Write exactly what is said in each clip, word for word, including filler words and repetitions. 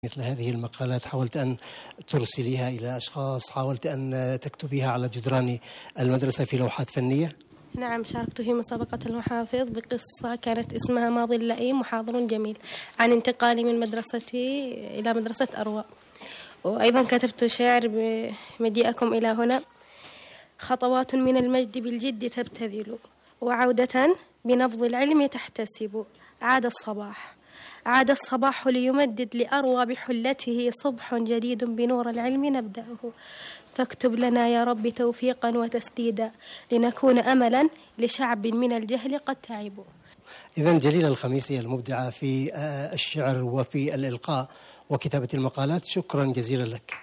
مثل هذه المقالات حاولت أن ترسليها إلى أشخاص، حاولت أن تكتبيها على جدران المدرسة في لوحات فنية؟ نعم، شاركت في مسابقة المحافظ بقصة كانت اسمها ماضي اللئيم محاضر جميل، عن انتقالي من مدرستي إلى مدرسة أروى. وأيضا كتبت شعر بمجيئكم إلى هنا: خطوات من المجد بالجد تبتذل، وعودة بنبض العلم تحتسب. عاد الصباح عاد الصباح ليمدد لأروى بحلته، صبح جديد بنور العلم نبدأه. فاكتب لنا يا رب توفيقا وتسديدا، لنكون أملا لشعب من الجهل قد تعبوا. إذن جليلة الخميسي المبدعة في الشعر وفي الإلقاء وكتابة المقالات، شكرا جزيلا لك.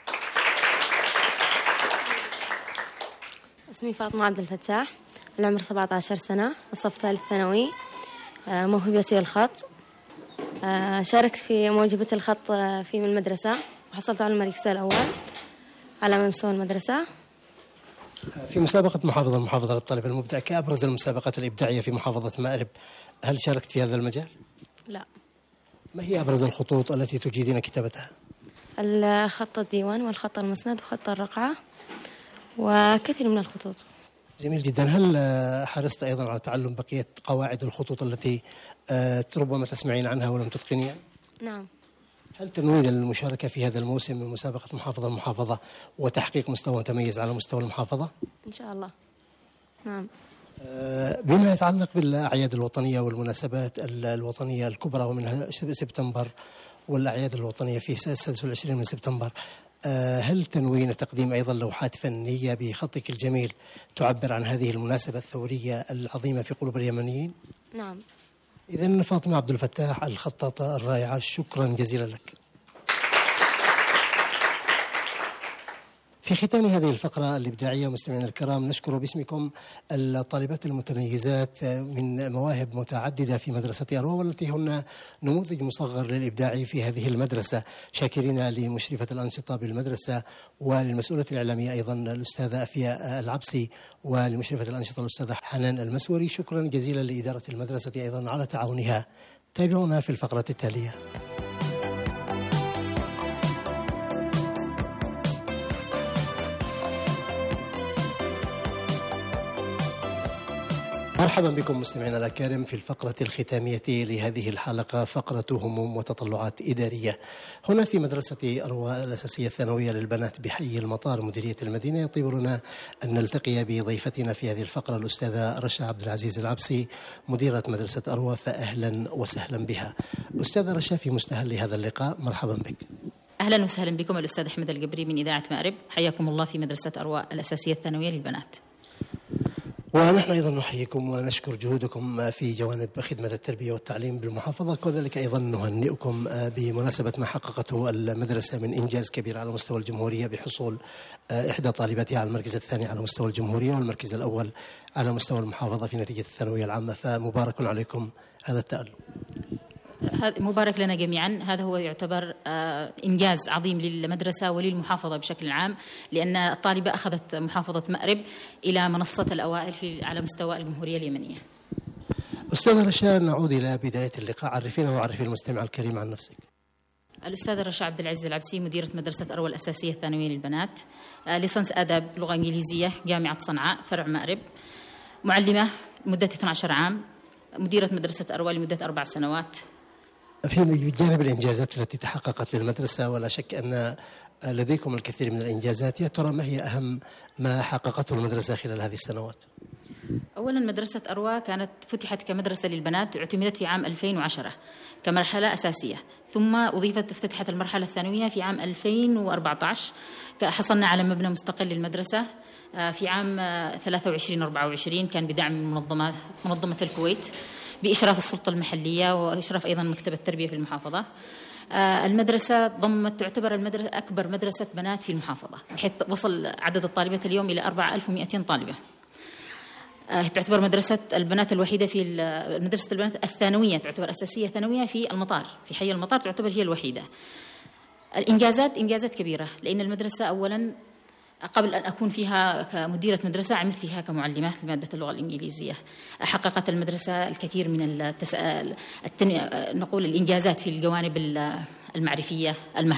اسمي فاطمة عبد الفتاح، العمر سبعة عشر سنة، الصف ثالث ثانوي، موهبتي الخط. شاركت في موجبة الخط في من المدرسة وحصلت على المركز الأول على مستوى المدرسة. في مسابقة محافظة المحافظة للطالب المبدع كأبرز المسابقات الإبداعية في محافظة مأرب، هل شاركت في هذا المجال؟ لا. ما هي أبرز الخطوط التي تجيدين كتابتها؟ الخط الديوان والخط المسند وخط الرقعة وكثير من الخطوط. جميل جدا. هل حرصت أيضا على تعلم بقية قواعد الخطوط التي ربما تسمعين عنها ولم تتقنيها؟ نعم. هل تنوين المشاركة في هذا الموسم من مسابقة محافظة المحافظة وتحقيق مستوى متميز على مستوى المحافظة؟ إن شاء الله. نعم. بما يتعلق بالأعياد الوطنية والمناسبات الوطنية الكبرى ومنها سبتمبر والأعياد الوطنية في السادس والعشرين من سبتمبر، هل تنوين تقديم أيضا لوحات فنية بخطك الجميل تعبر عن هذه المناسبة الثورية العظيمة في قلوب اليمنيين؟ نعم. إذن فاطمة عبد الفتاح الخطاطة الرائعة، شكرا جزيلا لك. في ختام هذه الفقرة الإبداعية مستمعينا الكرام، نشكر باسمكم الطالبات المتميزات من مواهب متعددة في مدرسة أروى، والتي هن نموذج مصغر للإبداع في هذه المدرسة، شاكرين لمشرفة الأنشطة بالمدرسة وللمسؤولة الإعلامية أيضا الأستاذة أفياء العبسي، ولمشرفة الأنشطة الأستاذة حنان المسوري. شكرا جزيلا لإدارة المدرسة أيضا على تعاونها. تابعونا في الفقرة التالية. مرحبا بكم مستمعينا الأكارم في الفقرة الختامية لهذه الحلقة، فقرة هموم وتطلعات إدارية. هنا في مدرسة أروى الأساسية الثانوية للبنات بحي المطار مديرية المدينة، يطيب لنا أن نلتقي بضيفتنا في هذه الفقرة الأستاذة رشا عبد العزيز العبسي مديرة مدرسة أروى، فأهلا وسهلا بها. أستاذة رشا، في مستهل هذا اللقاء مرحبا بك. أهلا وسهلا بكم الأستاذ أحمد القبري من إذاعة مأرب، حياكم الله في مدرسة أروى الأساسية الثانوية للبنات. ونحن أيضا نحييكم ونشكر جهودكم في جوانب خدمة التربية والتعليم بالمحافظة، كذلك أيضا نهنئكم بمناسبة ما حققته المدرسة من إنجاز كبير على مستوى الجمهورية بحصول إحدى طالباتها على المركز الثاني على مستوى الجمهورية والمركز الأول على مستوى المحافظة في نتيجة الثانوية العامة، فمبارك عليكم هذا التألق. مبارك لنا جميعا. هذا هو يعتبر إنجاز عظيم للمدرسة وللمحافظة بشكل عام، لأن الطالبة أخذت محافظة مأرب إلى منصة الأوائل في على مستوى الجمهورية اليمنية. أستاذة رشا، نعود إلى بداية اللقاء، عرفينا وعرفي المستمع الكريم عن نفسك. الأستاذة رشا عبد العزيز العبسي مديرة مدرسة أروى الأساسية الثانوية للبنات، ليسانس آداب لغة إنجليزية جامعة صنعاء فرع مأرب، معلمة مدة اثني عشر عام، مديرة مدرسة أروى لمدة أربع سنوات. في جانب الإنجازات التي تحققت للمدرسة، ولا شك أن لديكم الكثير من الإنجازات، يا ترى ما هي أهم ما حققته المدرسة خلال هذه السنوات؟ أولا، مدرسة أروى كانت فتحت كمدرسة للبنات، اعتمدت في عام ألفين وعشرة كمرحلة أساسية، ثم أضيفت افتتحت المرحلة الثانوية في عام ألفين وأربعة عشر، حصلنا على مبنى مستقل للمدرسة في عام ثلاثة وعشرين أربعة وعشرين، كان بدعم من منظمة منظمة الكويت بإشراف السلطة المحلية وإشراف أيضا مكتب التربية في المحافظة. المدرسة ضمت تعتبر المدرسة أكبر مدرسة بنات في المحافظة، بحيث وصل عدد الطالبات اليوم إلى أربعة آلاف ومئتين طالبة. تعتبر مدرسة البنات الوحيدة في مدرسة البنات الثانوية، تعتبر أساسية ثانوية في المطار، في حي المطار تعتبر هي الوحيدة. الإنجازات إنجازات كبيرة، لأن المدرسة أولا قبل أن أكون فيها كمديرة مدرسة عملت فيها كمعلمة لمادة اللغة الإنجليزية. حققت المدرسة الكثير من التس... التن... نقول الإنجازات في الجوانب المعرفية المهنية.